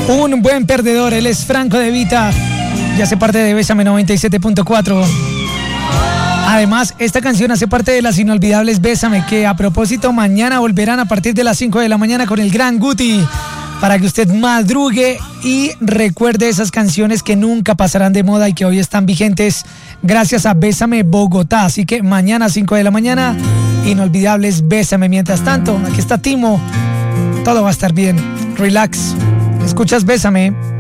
Un buen perdedor, él es Franco De Vita y hace parte de Bésame 97.4. Además, esta canción hace parte de las inolvidables Bésame, que a propósito mañana volverán a partir de las 5 de la mañana con el gran Guti, para que usted madrugue y recuerde esas canciones que nunca pasarán de moda y que hoy están vigentes gracias a Bésame Bogotá. Así que mañana 5 de la mañana, inolvidables Bésame. Mientras tanto, aquí está Timo, todo va a estar bien, relax, escuchas Bésame.